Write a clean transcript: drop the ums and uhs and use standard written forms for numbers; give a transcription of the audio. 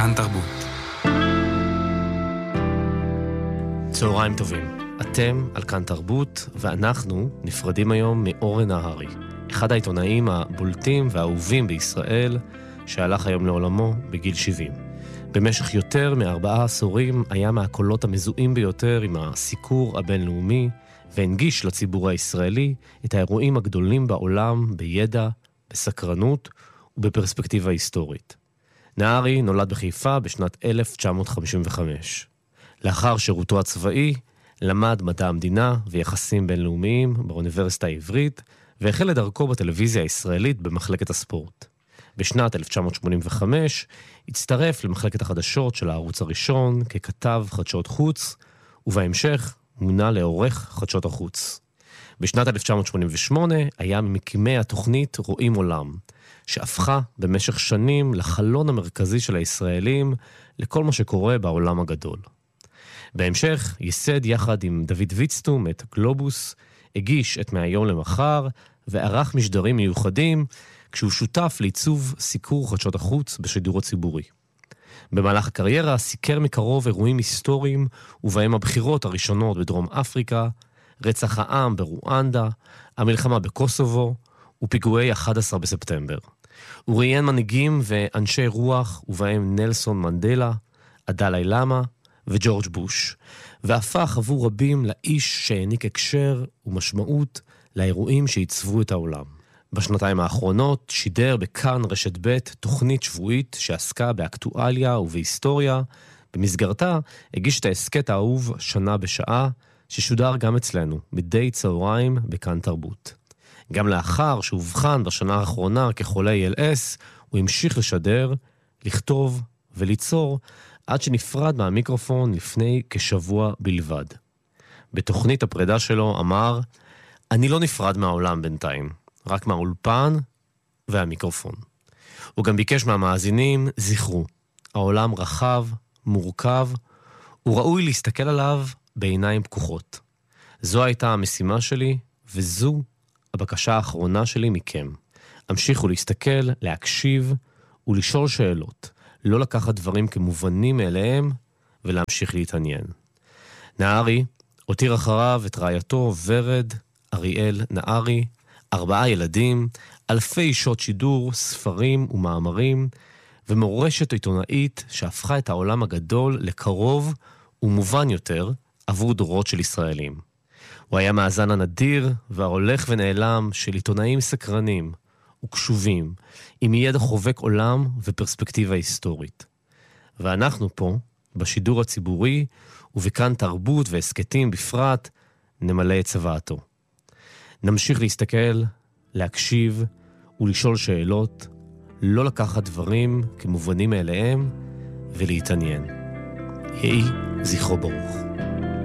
כאן תרבות. צהריים טובים. אתם על כאן תרבות, ואנחנו נפרדים היום מאורן נהרי, אחד העיתונאים הבולטים והאהובים בישראל, שהלך היום לעולמו בגיל 70. במשך יותר מ4 עשורים היה מהקולות המזוהים ביותר עם הסיקור הבינלאומי, והנגיש לציבור הישראלי את האירועים הגדולים בעולם בידע, בסקרנות ובפרספקטיבה היסטורית. נהרי נולד בחיפה בשנת 1955. לאחר שירותו הצבאי, למד מדע המדינה ויחסים בינלאומיים באוניברסיטה העברית, והחל לדרכו בטלוויזיה הישראלית במחלקת הספורט. בשנת 1985 הצטרף למחלקת החדשות של הערוץ הראשון ככתב חדשות חוץ, ובהמשך מונה לעורך חדשות החוץ. בשנת 1988 היה ממקימי התוכנית רואים עולם, שהפכה במשך שנים לחלון המרכזי של הישראלים לכל מה שקורה בעולם הגדול. בהמשך ייסד יחד עם דוד ויצטום את גלובוס, הגיש את מהיום למחר וערך משדרים מיוחדים כשהוא שותף לעיצוב סיקור חדשות החוץ בשידור הציבורי. במהלך הקריירה סיקר מקרוב אירועים היסטוריים ובהם הבחירות הראשונות בדרום אפריקה, רצח העם ברואנדה, המלחמה בקוסובו ופיגועי 11 בספטמבר. הוא ראיין מנהיגים ואנשי רוח ובהם נלסון מנדלה, הדלאי לאמה וג'ורג' בוש, והפך עבור רבים לאיש שהעניק הקשר ומשמעות לאירועים שעיצבו את העולם. בשנתיים האחרונות שידר בכאן רשת ב' תוכנית שבועית שעסקה באקטואליה ובהיסטוריה. במסגרתה הגיש את העסקת האהוב שנה בשעה, ששודר גם אצלנו מדי צהריים בכאן תרבות. גם לאחר שהובחן בשנה האחרונה כחולה ALS, הוא המשיך לשדר, לכתוב וליצור עד שנפרד מהמיקרופון לפני כשבוע בלבד. בתוכנית הפרידה שלו אמר, אני לא נפרד מהעולם בינתיים, רק מהאולפן והמיקרופון. הוא גם ביקש מהמאזינים, זכרו, העולם רחב, מורכב, הוא ראוי להסתכל עליו בעיניים פקוחות. זו הייתה המשימה שלי, וזו הבקשה האחרונה שלי מכם. המשיכו להסתכל, להקשיב ולשאול שאלות. לא לקחת דברים כמובנים מאליהם ולהמשיך להתעניין. נהרי הותיר אחריו את רעייתו ורד, אריאל נהרי, 4 ילדים, אלפי שעות שידור, ספרים ומאמרים, ומורשת עיתונאית שהפכה את העולם הגדול לקרוב ומובן יותר עבור דורות של ישראלים. הוא היה מאזן הנדיר וההולך ונעלם של עיתונאים סקרנים וקשובים, עם ידע חובק עולם ופרספקטיבה היסטורית. ואנחנו פה, בשידור הציבורי, ובכאן תרבות והסקטים בפרט, נמלא את צוואתו. נמשיך להסתכל, להקשיב ולשאול שאלות, לא לקחת דברים כמובנים מאליהם ולהתעניין. יהי זכרו ברוך.